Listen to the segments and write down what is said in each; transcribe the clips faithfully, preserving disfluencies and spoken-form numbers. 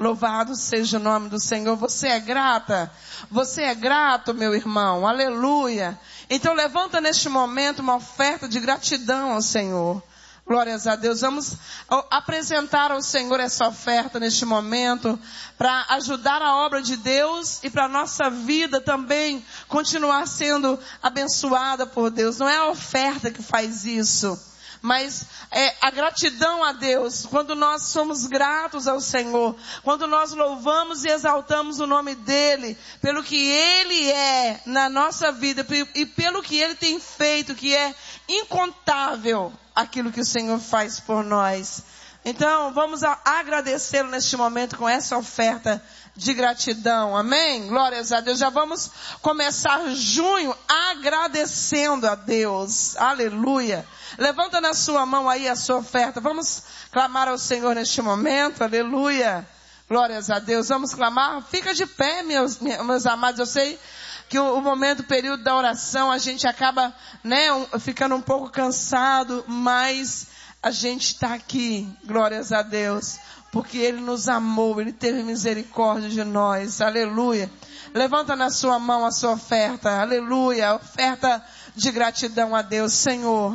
Louvado seja o nome do Senhor. Você é grata? Você é grato, meu irmão? Aleluia. Então levanta neste momento uma oferta de gratidão ao Senhor. Glórias a Deus. Vamos apresentar ao Senhor essa oferta neste momento para ajudar a obra de Deus e para a nossa vida também continuar sendo abençoada por Deus. Não é a oferta que faz isso, mas é a gratidão a Deus. Quando nós somos gratos ao Senhor, quando nós louvamos e exaltamos o nome dEle, pelo que Ele é na nossa vida e pelo que Ele tem feito, que é incontável aquilo que o Senhor faz por nós. Então, vamos agradecê-lo neste momento com essa oferta de gratidão. Amém? Glórias a Deus. Já vamos começar junho agradecendo a Deus. Aleluia. Levanta na sua mão aí a sua oferta. Vamos clamar ao Senhor neste momento. Aleluia. Glórias a Deus. Vamos clamar. Fica de pé, meus, meus amados. Eu sei que o, o momento, o período da oração, a gente acaba, né, um, ficando um pouco cansado, mas a gente está aqui, glórias a Deus, porque Ele nos amou, Ele teve misericórdia de nós, aleluia. Levanta na sua mão a sua oferta, aleluia, oferta de gratidão a Deus. Senhor,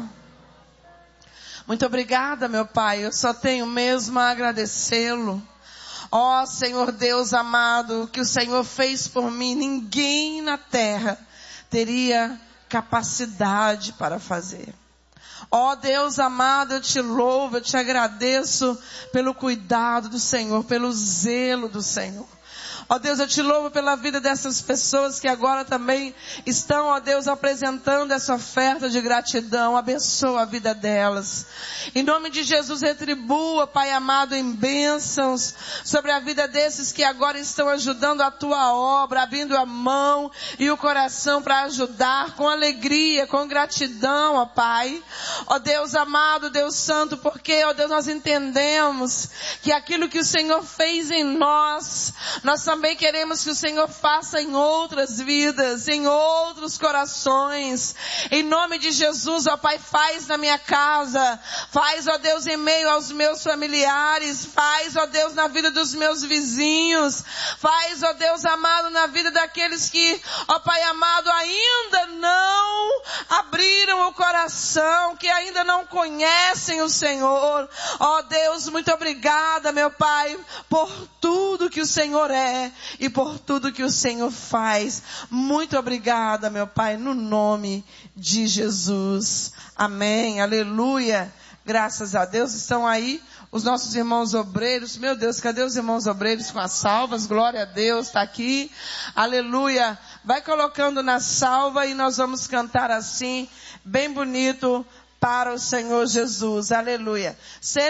muito obrigada, meu Pai, eu só tenho mesmo a agradecê-lo. Ó oh, Senhor Deus amado, o que o Senhor fez por mim, ninguém na terra teria capacidade para fazer. Ó oh, Deus amado, eu te louvo, eu te agradeço pelo cuidado do Senhor, pelo zelo do Senhor. Ó oh, Deus, eu te louvo pela vida dessas pessoas que agora também estão, ó oh, Deus, apresentando essa oferta de gratidão. Abençoa a vida delas. Em nome de Jesus, retribua, Pai amado, em bênçãos sobre a vida desses que agora estão ajudando a tua obra, abrindo a mão e o coração para ajudar com alegria, com gratidão, ó Pai. Ó Deus amado, Deus santo, porque, ó Deus, nós entendemos que aquilo que o Senhor fez em nós, nós também queremos que o Senhor faça em outras vidas, em outros corações. Em nome de Jesus, ó Pai, faz na minha casa, faz, ó Deus, em meio aos meus familiares, faz, ó Deus, na vida dos meus vizinhos, faz, ó Deus amado, na vida daqueles que, ó Pai amado, ainda não abriram o coração, que ainda não conhecem o Senhor. Ó Deus, muito obrigada, meu Pai, por tudo que o Senhor é e por tudo que o Senhor faz. Muito obrigada, meu Pai, no nome de Jesus. Amém. Aleluia. Graças a Deus. Estão aí os nossos irmãos obreiros. Meu Deus, cadê os irmãos obreiros com as salvas? Glória a Deus, está aqui. Aleluia. Vai colocando na salva e nós vamos cantar assim, bem bonito, para o Senhor Jesus. Aleluia.